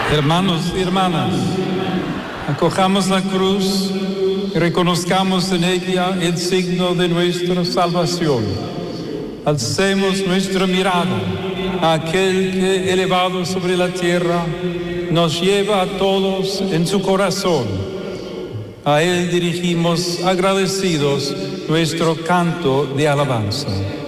Hermanos y hermanas, acojamos la cruz y reconozcamos en ella el signo de nuestra salvación. Alcemos nuestra mirada a aquel que, elevado sobre la tierra, nos lleva a todos en su corazón. A él dirigimos agradecidos nuestro canto de alabanza.